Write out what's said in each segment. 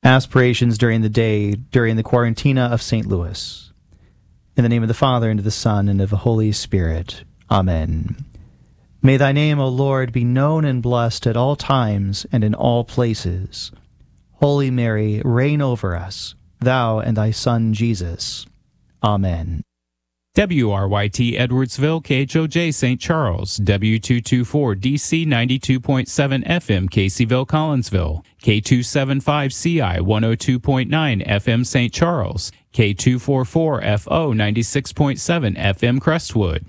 Aspirations during the day, during the Quarantina of St. Louis. In the name of the Father, and of the Son, and of the Holy Spirit. Amen. May thy name, O Lord, be known and blessed at all times and in all places. Holy Mary, reign over us, thou and thy Son Jesus. Amen. WRYT Edwardsville, KHOJ St. Charles, W224DC 92.7 FM Caseyville, Collinsville, K275CI 102.9 FM St. Charles, K244FO 96.7 FM Crestwood.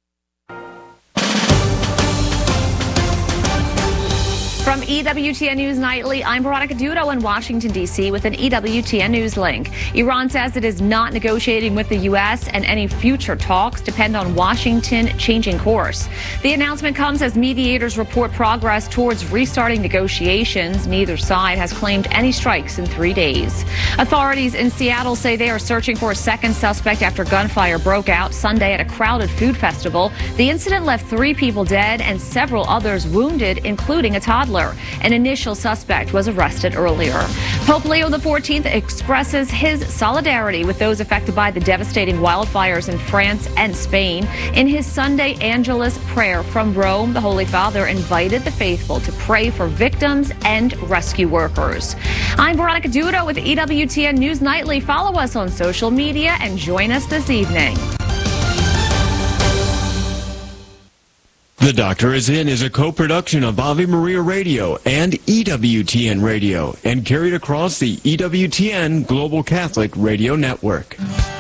From EWTN News Nightly, I'm Veronica Dudo in Washington, D.C. with an EWTN News link. Iran says it is not negotiating with the U.S. and any future talks depend on Washington changing course. The announcement comes as mediators report progress towards restarting negotiations. Neither side has claimed any strikes in 3 days. Authorities in Seattle say they are searching for a second suspect after gunfire broke out Sunday at a crowded food festival. The incident left 3 people dead and several others wounded, including a toddler. An initial suspect was arrested earlier. Pope Leo XIV expresses his solidarity with those affected by the devastating wildfires in France and Spain. In his Sunday Angelus prayer from Rome, the Holy Father invited the faithful to pray for victims and rescue workers. I'm Veronica Dudo with EWTN News Nightly. Follow us on social media and join us this evening. The Doctor Is In is a co-production of Ave Maria Radio and EWTN Radio and carried across the EWTN Global Catholic Radio Network.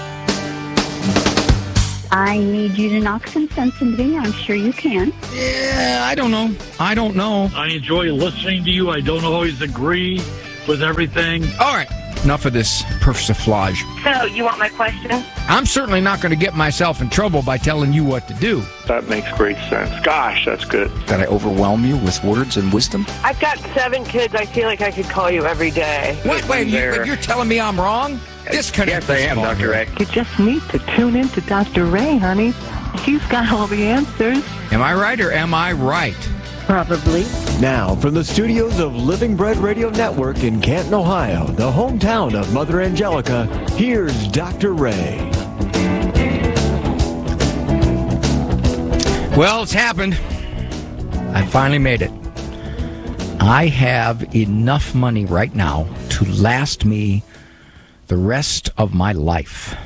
I need you to knock some sense into me. I'm sure you can. Yeah, I don't know. I enjoy listening to you. I don't always agree with everything. All right. Enough of this persiflage. So, you want my question? I'm certainly not going to get myself in trouble by telling you what to do. That makes great sense. Gosh, that's good. Did I overwhelm you with words and wisdom? I've got 7 kids. I feel like I could call you every day. Wait, you're telling me I'm wrong? Yes, I am, Dr. Ray. You just need to tune in to Dr. Ray, honey. He's got all the answers. Am I right or am I right? Probably. Now, from the studios of Living Bread Radio Network in Canton, Ohio, the hometown of Mother Angelica, here's Dr. Ray. Well, it's happened. I finally made it. I have enough money right now to last me the rest of my life.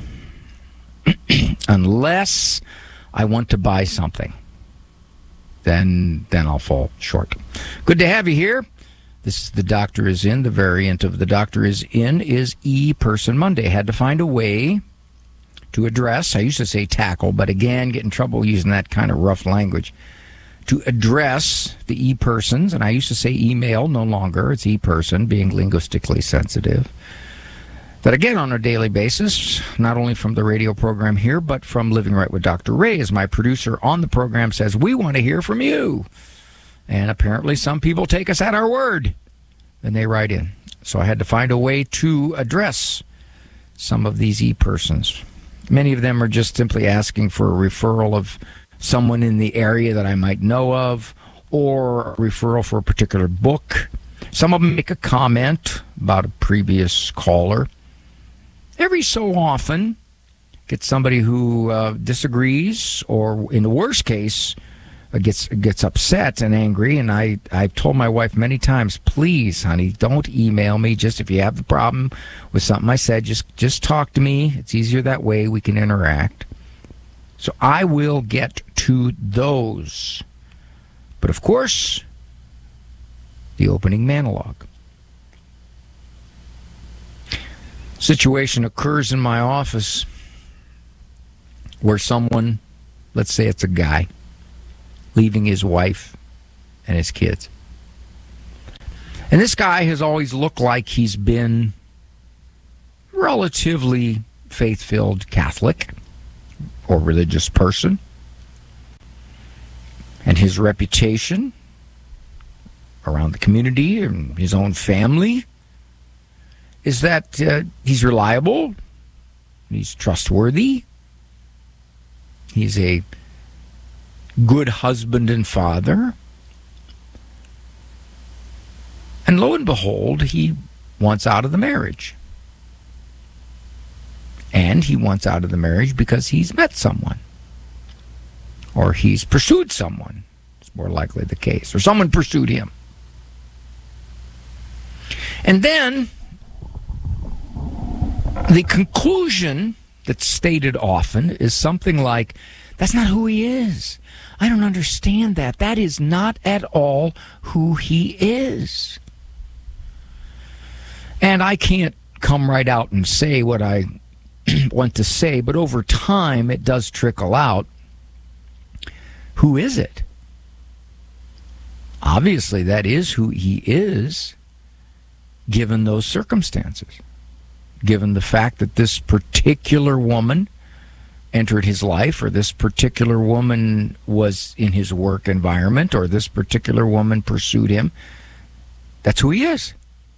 Unless I want to buy something. Then I'll fall short. Good to have you here. This is The Doctor Is In. The variant of The Doctor Is In is E-Person Monday. Had to find a way to address, I used to say tackle, but again, get in trouble using that kind of rough language, to address the E-Persons, and I used to say email, no longer, it's E-Person, being linguistically sensitive. That again, on a daily basis, not only from the radio program here, but from Living Right with Dr. Ray, as my producer on the program says, we want to hear from you. And apparently some people take us at our word, and they write in. So I had to find a way to address some of these E-Persons. Many of them are just simply asking for a referral of someone in the area that I might know of, or a referral for a particular book. Some of them make a comment about a previous caller. Every so often, get somebody who disagrees, or in the worst case, gets upset and angry. And I've told my wife many times, please, honey, don't email me. Just if you have the problem with something I said, just talk to me. It's easier that way. We can interact. So I will get to those. But of course, the opening monologue. Situation occurs in my office where someone, let's say it's a guy, leaving his wife and his kids. And this guy has always looked like he's been relatively faith-filled Catholic or religious person. And his reputation around the community and his own family is that he's reliable, he's trustworthy, he's a good husband and father. And lo and behold, he wants out of the marriage. And he wants out of the marriage because he's met someone. Or he's pursued someone. It's more likely the case. Or someone pursued him. And then the conclusion that's stated often is something like, that's not who he is. I don't understand that. That is not at all who he is. And I can't come right out and say what I want to say, but over time it does trickle out. Who is it? Obviously, that is who he is, given those circumstances. Given the fact that this particular woman entered his life, or this particular woman was in his work environment, or this particular woman pursued him, that's who he is.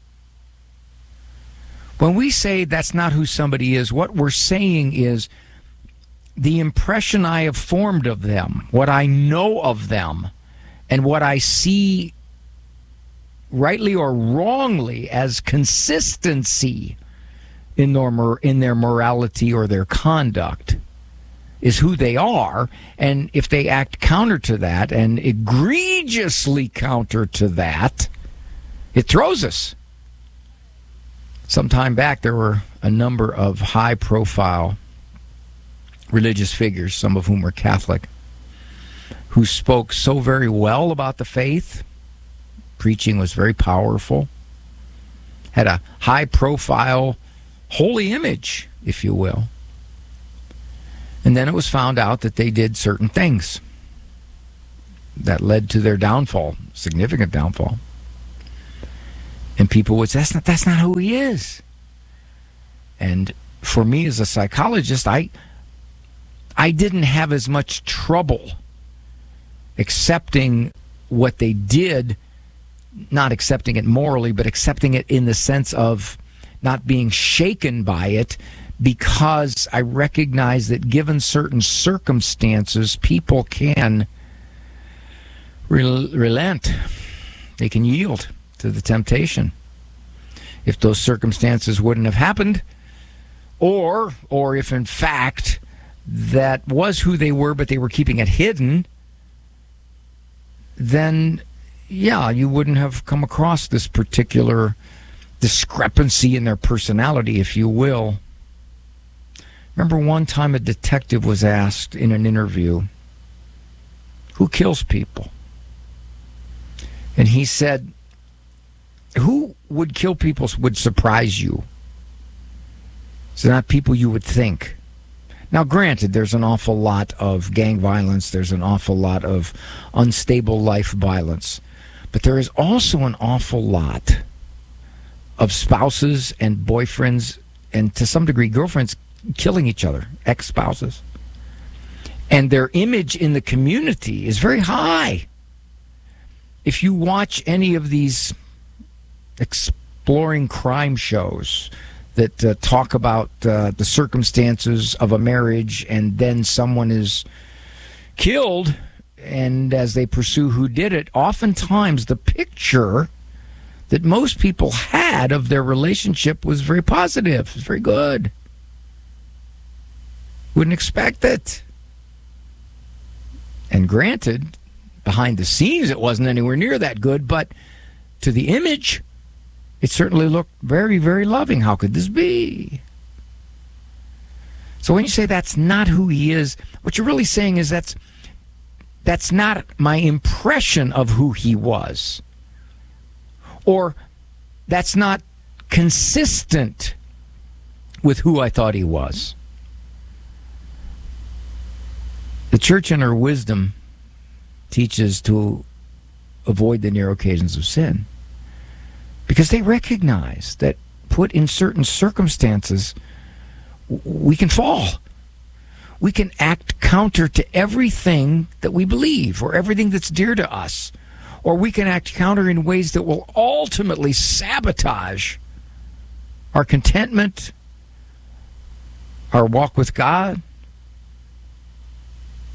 When we say that's not who somebody is, what we're saying is the impression I have formed of them, what I know of them, and what I see rightly or wrongly as consistency in their morality or their conduct is who they are. And if they act counter to that, and egregiously counter to that, it throws us. Some time back, there were a number of high-profile religious figures, some of whom were Catholic, who spoke so very well about the faith. Preaching was very powerful. Had a high-profile holy image, if you will. And then it was found out that they did certain things that led to their downfall, significant downfall. And people would say, that's not who he is. And for me as a psychologist, I didn't have as much trouble accepting what they did, not accepting it morally, but accepting it in the sense of not being shaken by it, because I recognize that given certain circumstances, people can relent. They can yield to the temptation. If those circumstances wouldn't have happened, or if in fact that was who they were, but they were keeping it hidden, then yeah, you wouldn't have come across this particular discrepancy in their personality, if you will. Remember one time a detective was asked in an interview, who kills people? And he said, who would kill people would surprise you. It's not people you would think. Now, granted, there's an awful lot of gang violence. There's an awful lot of unstable life violence. But there is also an awful lot of spouses and boyfriends, and to some degree girlfriends, killing each other, ex-spouses. And their image in the community is very high. If you watch any of these exploring crime shows that talk about the circumstances of a marriage, and then someone is killed, and as they pursue who did it, oftentimes the picture that most people had of their relationship was very positive, it was very good. Wouldn't expect it. And granted, behind the scenes it wasn't anywhere near that good, but to the image, it certainly looked very, very loving. How could this be? So when you say that's not who he is, what you're really saying is that's not my impression of who he was. Or that's not consistent with who I thought he was. The church in her wisdom teaches to avoid the near occasions of sin, because they recognize that put in certain circumstances, we can fall. We can act counter to everything that we believe or everything that's dear to us. Or we can act counter in ways that will ultimately sabotage our contentment, our walk with God.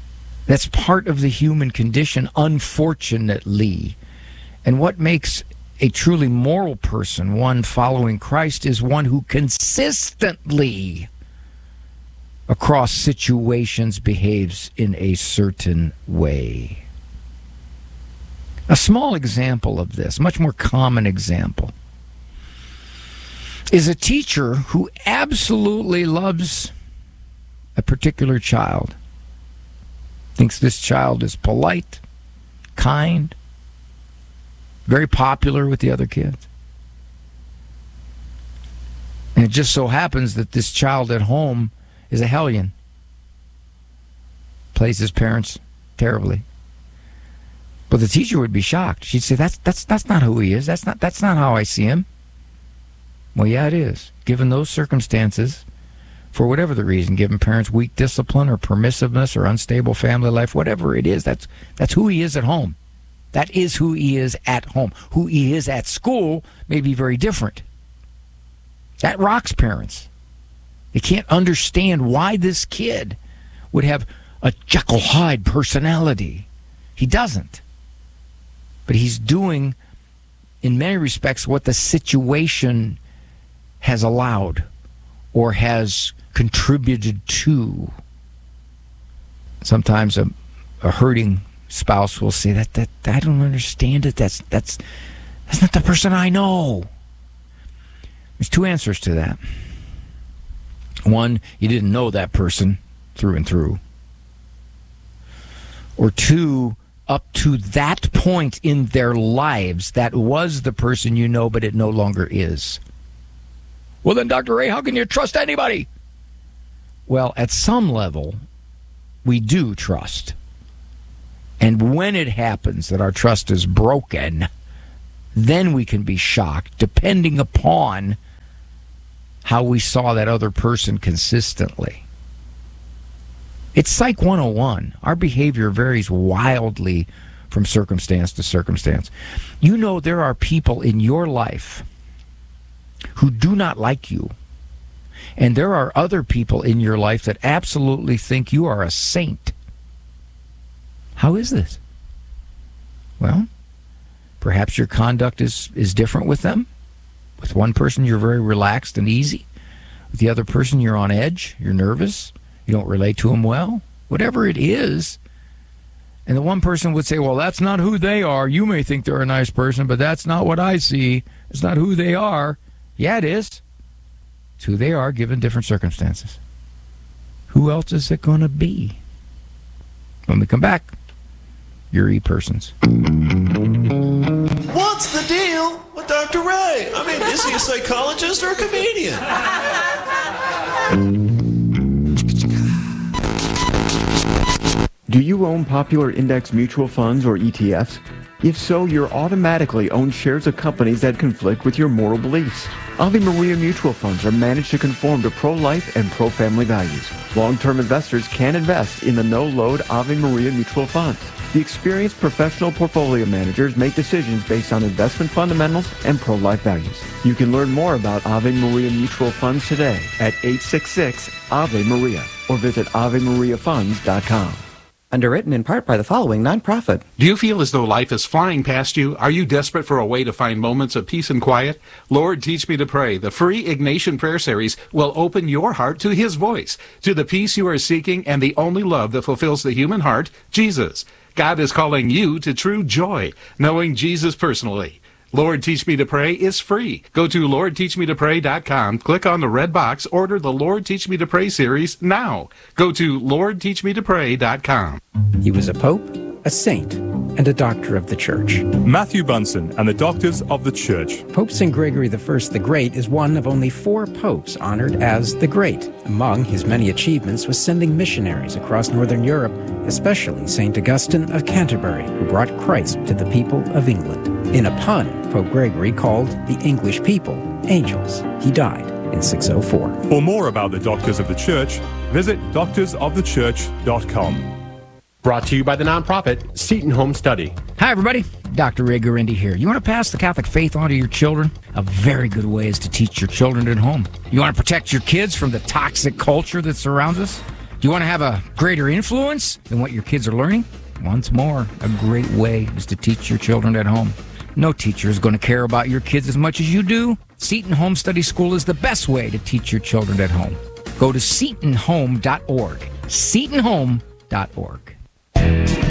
That's part of the human condition, unfortunately. And what makes A truly moral person, one following Christ, is one who consistently, across situations, behaves in a certain way. A small example of this, much more common example, is a teacher who absolutely loves a particular child, thinks this child is polite, kind, very popular with the other kids. And it just so happens that this child at home is a hellion. Plays his parents terribly. But the teacher would be shocked. She'd say, that's not who he is. That's not how I see him. Well, yeah, it is. Given those circumstances, for whatever the reason, given parents' weak discipline or permissiveness or unstable family life, whatever it is, that's who he is at home. That is who he is at home. Who he is at school may be very different. That rocks parents. They can't understand why this kid would have a Jekyll Hyde personality. He doesn't. But he's doing, in many respects, what the situation has allowed or has contributed to. Sometimes a hurting spouse will say that I don't understand it. That's not the person I know. There's two answers to that. One, you didn't know that person through and through. Or two, up to that point in their lives, that was the person you know, but it no longer is. Well, then, Dr. Ray, how can you trust anybody? Well, at some level, we do trust. And when it happens that our trust is broken, then we can be shocked, depending upon how we saw that other person consistently. It's Psych 101. Our behavior varies wildly from circumstance to circumstance. You know, there are people in your life who do not like you. And there are other people in your life that absolutely think you are a saint. How is this? Well, perhaps your conduct is different with them. With one person, you're very relaxed and easy. With the other person, you're on edge, you're nervous, you don't relate to them well. Whatever it is. And the one person would say, well, that's not who they are. You may think they're a nice person, but that's not what I see. It's not who they are. Yeah, it is. It's who they are given different circumstances. Who else is it going to be? When we come back, your E-persons. What's the deal with Dr. Ray? I mean, is he a psychologist or a comedian? Do you own popular index mutual funds or ETFs? If so, you're automatically own shares of companies that conflict with your moral beliefs. Ave Maria mutual funds are managed to conform to pro-life and pro-family values. Long-term investors can invest in the no-load Ave Maria mutual funds. The experienced professional portfolio managers make decisions based on investment fundamentals and pro-life values. You can learn more about Ave Maria mutual funds today at 866-AVE-MARIA or visit AveMariaFunds.com. Underwritten in part by the following nonprofit. Do you feel as though life is flying past you? Are you desperate for a way to find moments of peace and quiet? Lord, Teach Me to Pray, the free Ignatian Prayer Series, will open your heart to His voice, to the peace you are seeking and the only love that fulfills the human heart, Jesus. God is calling you to true joy, knowing Jesus personally. Lord, Teach Me to Pray is free. Go to LordTeachMeToPray.com, click on the red box, order the Lord Teach Me to Pray series now. Go to LordTeachMeToPray.com. He was a pope, a saint, and a doctor of the church. Matthew Bunson and the Doctors of the Church. Pope St. Gregory I the Great is one of only 4 popes honored as the Great. Among his many achievements was sending missionaries across Northern Europe, especially St. Augustine of Canterbury, who brought Christ to the people of England. In a pun, Pope Gregory called the English people angels. He died in 604. For more about the Doctors of the Church, visit doctorsofthechurch.com. Brought to you by the nonprofit Seton Home Study. Hi, everybody. Dr. Ray Guarendi here. You want to pass the Catholic faith on to your children? A very good way is to teach your children at home. You want to protect your kids from the toxic culture that surrounds us? Do you want to have a greater influence than what your kids are learning? Once more, a great way is to teach your children at home. No teacher is going to care about your kids as much as you do. Seton Home Study School is the best way to teach your children at home. Go to setonhome.org. setonhome.org.